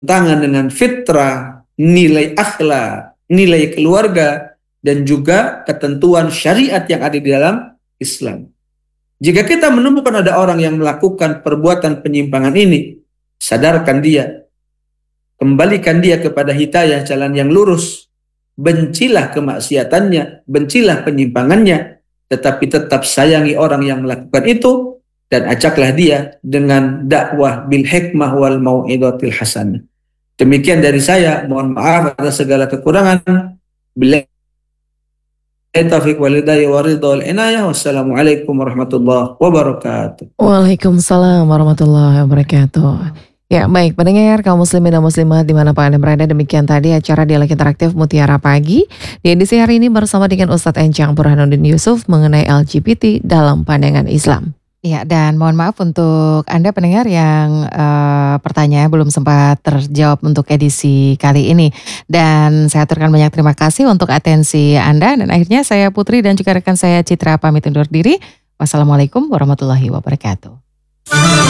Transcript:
bertentangan dengan fitrah, nilai akhlak, nilai keluarga, dan juga ketentuan syariat yang ada di dalam Islam. Jika kita menemukan ada orang yang melakukan perbuatan penyimpangan ini, sadarkan dia, kembalikan dia kepada hidayah, jalan yang lurus. Bencilah kemaksiatannya, bencilah penyimpangannya, tetapi tetap sayangi orang yang melakukan itu, dan ajaklah dia dengan dakwah bil hikmah wal mau'izatil hasanah. Demikian dari saya, mohon maaf atas segala kekurangan. Billahi taufiq wal hidayah wa ridha wal inayah. Wassalamualaikum warahmatullahi wabarakatuh. Waalaikumsalam warahmatullahi wabarakatuh. Ya, baik pendengar kaum muslimin dan muslimat dimanapun Anda berada, demikian tadi acara Dialog Interaktif Mutiara Pagi. Di edisi hari ini bersama dengan Ustadz Encang Burhanuddin Yusuf mengenai LGBT dalam pandangan Islam. Ya, dan mohon maaf untuk Anda pendengar yang pertanyaan belum sempat terjawab untuk edisi kali ini. Dan saya aturkan banyak terima kasih untuk atensi Anda. Dan akhirnya saya Putri dan juga rekan saya Citra pamit undur diri. Wassalamualaikum warahmatullahi wabarakatuh.